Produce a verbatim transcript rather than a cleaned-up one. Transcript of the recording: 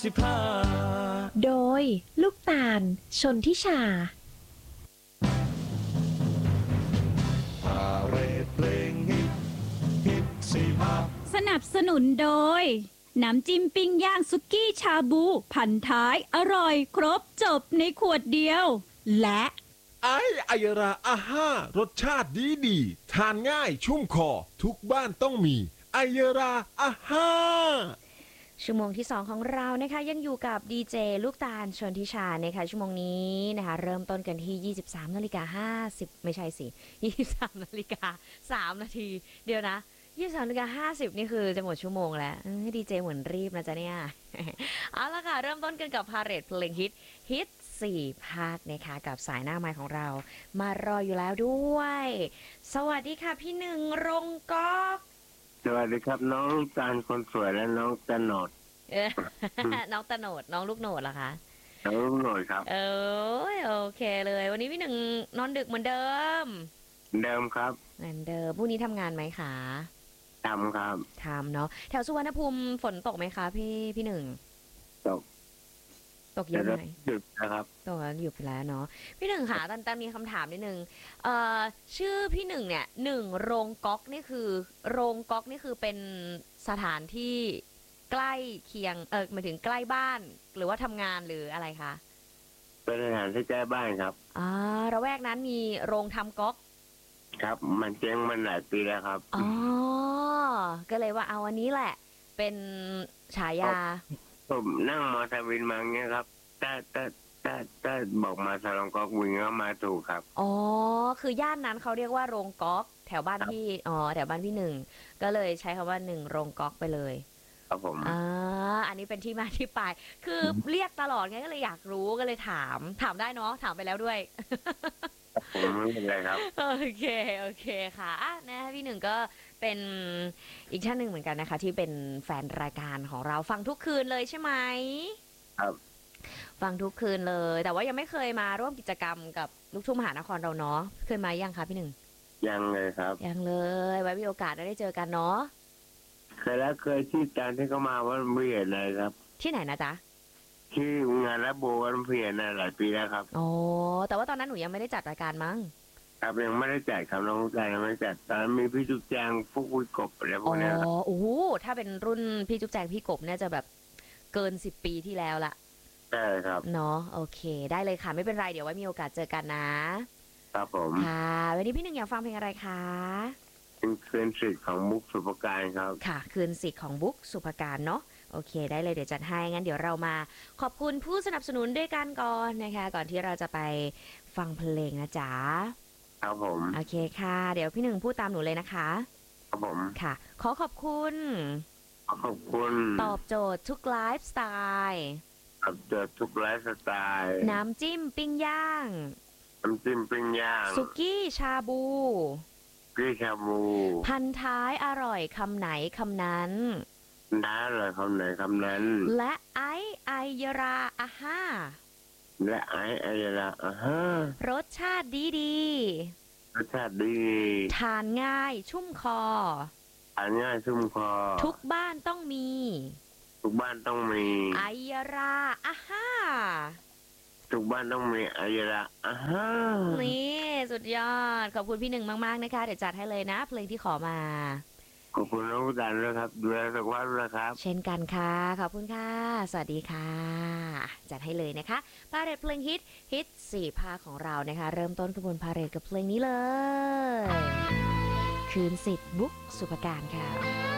สิบห้าโดยลูกตาลชนทิชาพาเรดเพลงฮิตฮิตสิบห้าสนับสนุนโดยน้ำจิ้มปิ้งย่างสุกี้ชาบูพันท้ายอร่อยครบจบในขวดเดียวและไอไอยราอาห้ารสชาติดีดีทานง่ายชุ่มคอทุกบ้านต้องมีไอยราอาห้าชั่วโมงที่สองของเรานะคะยังอยู่กับดีเจลูกตาลชนทิชานะคะชั่วโมงนี้นะคะเริ่มต้นกันที่ ยี่สิบสามนาฬิกาห้าสิบ ไม่ใช่สิ ยี่สิบสามนาฬิกาสามนาทีเดี๋ยวนะยี่สิบสามนาฬิกาห้าสิบนี่คือจะหมดชั่วโมงแล้วดีเจเหมือนรีบนะจ๊ะเนี่ย เอาละค่ะเริ่มต้นกันกับพาเรดเพลงฮิตฮิตสี่ภาคนะคะกับสายหน้าไมค์ของเรามารออยู่แล้วด้วยสวัสดีค่ะพี่หนึ่งรงก๊อกสวัสดีครับน้องลูกตาลคนสวยและน้องตะโนดน้องตะโนดน้องลูกโหนดเหรอคะน้องลูกโหนดครับเออโอเคเลยวันนี้พี่หนึ่งนอนดึกเหมือนเดิมเดิมครับเหมือนเดิมพรุ่งนี้ทำงานไหมคะทำครับทำเนาะแถวสุวรรณภูมิฝนตกไหมคะพี่พี่หนึ่งตกตกเยอะไหมหยุดนะครับตกแล้วหยุดไปแล้วเนาะพี่หนึ่งค่ะตอนตอนมีคำถามนิดนึงเอ่อชื่อพี่หนึ่งเนี่ยหนึ่งโรงก๊อกนี่คือโรงก๊อกนี่คือเป็นสถานที่ใกล้เคียงเออหมายถึงใกล้บ้านหรือว่าทำงานหรืออะไรคะเป็นสถานที่ใกล้บ้านครับอ่าระแวกนั้นมีโรงทำก๊อกครับมันเจ๊งมันหลายปีแล้วครับอ๋อก็เลยว่าเอาอันนี้แหละเป็นฉายาผมนั่งมอเตอร์วินมาเงี้ยครับถ้าถ้าถ้าถ้าบอกมาสลองก๊อกวิงก็มาถูกครับอ๋อคือย่านนั้นเขาเรียกว่าโรงก๊อกแถวบ้านพี่อ๋อแถวบ้านพี่หนึ่งก็เลยใช้คำว่าหนึ่งโรงก๊อกไปเลยครับผมอ่าอันนี้เป็นที่มาที่ไปคือเรียกตลอดไงก็เลยอยากรู้ก็เลยถามถามได้เนาะถามไปแล้วด้วยผมไม่เป็นไรครับโอเคโอเคค่ะอ่ะนะพี่หนึ่งก็เป็นอีกท่านหนึ่งเหมือนกันนะคะที่เป็นแฟนรายการของเราฟังทุกคืนเลยใช่ไหมครับฟังทุกคืนเลยแต่ว่ายังไม่เคยมาร่วมกิจกรรมกับลูกทุ่งมหานครเราเนาะเคยมายังคะพี่หนึ่งยังเลยครับยังเลยไว้มีโอกาสได้เจอกันเนาะเคยแล้วเคยที่การที่เขามาว่าไม่เห็นเลยครับที่ไหนนะจ๊ะที่งานรับโบวันเพียรหลายปีแล้วครับอ๋อแต่ว่าตอนนั้นหนูยังไม่ได้จัดรายการมั้งครับยังไม่ได้จัดครับน้องใจยังไม่จัดตอนมีพี่จุ๊บแจงพวกคุยกบอะไรพวกนี้ครับอ๋อโอ้โหถ้าเป็นรุ่นพี่จุ๊บแจงพี่กบเนี่ยจะแบบเกินสิบปีที่แล้วละใช่ครับเนาะโอเคได้เลยค่ะไม่เป็นไรเดี๋ยวไว้มีโอกาสเจอกันนะครับผมค่ะวันนี้พี่หนึ่งอยากฟังเพลงอะไรคะเป็นคืนสิทธิ์ของบุ๊กสุภการครับค่ะคืนสิทธิ์ของบุ๊กสุภการเนาะโอเคได้เลยเดี๋ยวจัดให้งั้นเดี๋ยวเรามาขอบคุณผู้สนับสนุนด้วยกันก่อนนะคะก่อนที่เราจะไปฟังเพลงนะจ๊ะครับผมโอเคค่ะเดี๋ยวพี่หนึ่งพูดตามหนูเลยนะคะครับผมค่ะขอขอบคุณขอบคุณตอบโจทย์ทุกไลฟ์สไตล์ตอบโจทย์ทุกไลฟ์สไตล์น้ำจิ้มปิ้งย่างน้ำจิ้มปิ้งย่างสุกี้ชาบูกี้ชาบูพันท้ายอร่อยคำไหนคำนั้นน้าเลยคำไหนคำนั้นและไอไอยราอาห้าและไอไอยราอาห้ารสชาติดีดีรสชาติดีทานง่ายชุ่มคอทานง่ายชุ่มคอทุกบ้านต้องมีทุกบ้านต้องมีไอยราอาห้าทุกบ้านต้องมีไอยราอาห้านี่สุดยอดขอบคุณพี่หนึ่งมากๆนะคะเดี๋ยวจัดให้เลยนะเพลงที่ขอมาขอบคุณน้องดันด้วยครับดูแลสุขภาพด้วยครับเช่นกันค่ะขอบคุณค่ะสวัสดีค่ะจัดให้เลยนะคะพาเรดเพลงฮิตฮิตสี่ภาคของเรานะคะเริ่มต้นขบวนพาเรดกับเพลงนี้เลยคืนสิทธิ์บุ๊กสุภการค่ะ